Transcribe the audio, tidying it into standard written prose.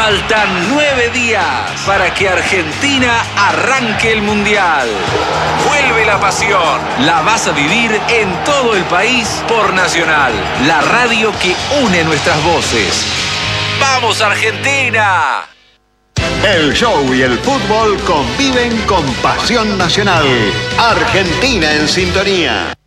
Faltan 9 días para que Argentina arranque el Mundial. Vuelve la pasión. La vas a vivir en todo el país por Nacional, la radio que une nuestras voces. ¡Vamos, Argentina! El show y el fútbol conviven con pasión nacional. Argentina en sintonía.